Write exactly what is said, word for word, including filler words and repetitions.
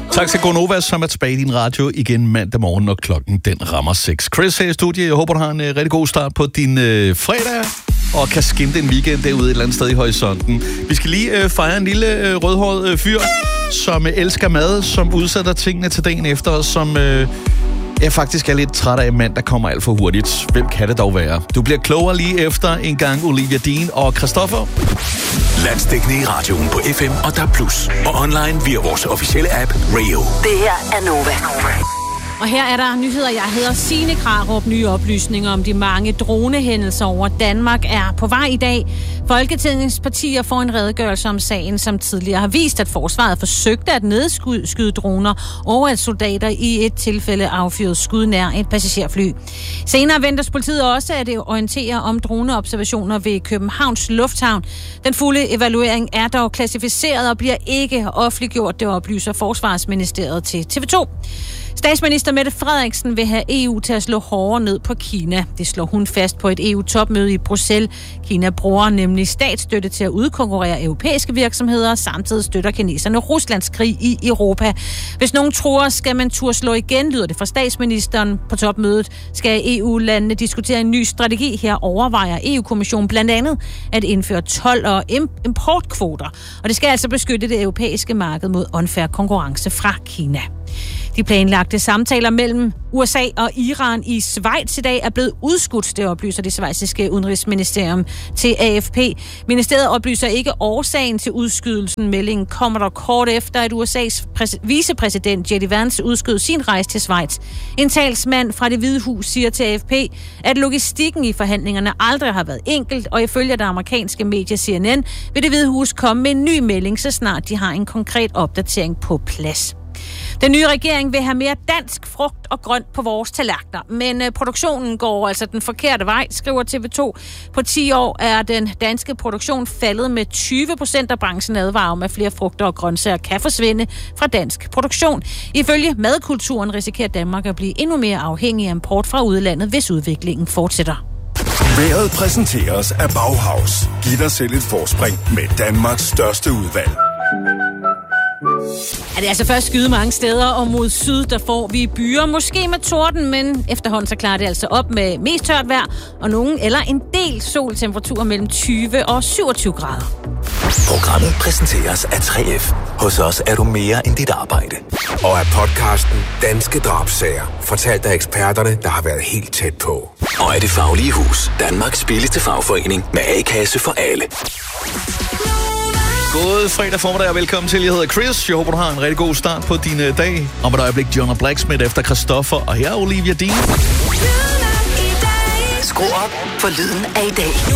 Tak til Gonova, som er tilbage i din radio igen mandag morgen, når klokken den rammer seks. Chris her i studiet. Jeg håber, du har en uh, rigtig god start på din uh, fredag, og kan skimte en weekend derude et eller andet sted i horisonten. Vi skal lige uh, fejre en lille uh, rødhåret uh, fyr, som uh, elsker mad, som udsætter tingene til dagen efter, og som uh, jeg faktisk er lidt træt af mand, der kommer alt for hurtigt. Hvem kan det dog være? Du bliver klogere lige efter en gang Olivia Dean og Christoffer. Landsdækkende i radioen på F M og D A B plus, og online via vores officielle app Rio. Det her er Nova. Og her er der nyheder. Jeg hedder Signe Krarup. Nye oplysninger om de mange dronehændelser over Danmark er på vej i dag. Folketingets partier får en redegørelse om sagen, som tidligere har vist, at forsvaret forsøgte at nedskyde droner, og at soldater i et tilfælde affyrede skud nær et passagerfly. Senere ventes politiet også at orientere om droneobservationer ved Københavns Lufthavn. Den fulde evaluering er dog klassificeret og bliver ikke offentliggjort, det oplyser Forsvarsministeriet til T V to. Statsminister Mette Frederiksen vil have E U til at slå hårdere ned på Kina. Det slår hun fast på et E U-topmøde i Bruxelles. Kina bruger nemlig statsstøtte til at udkonkurrere europæiske virksomheder, og samtidig støtter kineserne Ruslands krig i Europa. Hvis nogen tror, skal man turde slå igen, lyder det fra statsministeren på topmødet. Skal E U-landene diskutere en ny strategi? Her overvejer E U-kommissionen blandt andet at indføre told og importkvoter. Og det skal altså beskytte det europæiske marked mod unfair konkurrence fra Kina. De planlagte samtaler mellem U S A og Iran i Schweiz i dag er blevet udskudt, det oplyser det schweiziske udenrigsministerium til A F P. Ministeriet oplyser ikke årsagen til udskydelsen. Meldingen kommer der kort efter, at U S A's præs- vicepræsident J D Vance udskød sin rejse til Schweiz. En talsmand fra Det Hvide Hus siger til A F P, at logistikken i forhandlingerne aldrig har været enkelt, og ifølge det amerikanske medie C N N vil Det Hvide Hus komme med en ny melding, så snart de har en konkret opdatering på plads. Den nye regering vil have mere dansk frugt og grønt på vores tallerkener, men øh, produktionen går altså den forkerte vej, skriver T V to. På ti år er den danske produktion faldet med tyve procent, af branchen advarer om, at flere frugter og grøntsager kan forsvinde fra dansk produktion. Ifølge madkulturen risikerer Danmark at blive endnu mere afhængig af import fra udlandet, hvis udviklingen fortsætter. Vejret præsenteres af Bauhaus. Giv dig selv et forspring med Danmarks største udvalg. Ja, det er altså først skyde mange steder, og mod syd, der får vi byer, måske med torden, men efterhånden så klarer det altså op med mest tørt vejr, og nogen eller en del soltemperaturer mellem tyve og syvogtyve grader. Programmet præsenteres af tre F. Hos os er du mere end dit arbejde. Og af podcasten Danske Drabssager, fortalt af eksperterne, der har været helt tæt på. Og af Det Faglige Hus, Danmarks billigste fagforening med A-kasse for alle. God fredag formiddag og velkommen til. Jeg hedder Chris. Jeg håber, du har en rigtig god start på din uh, dag. Om et øjeblik John og Blacksmith efter Christoffer. Og her er Olivia Dean. Skru op for lyden af i dag.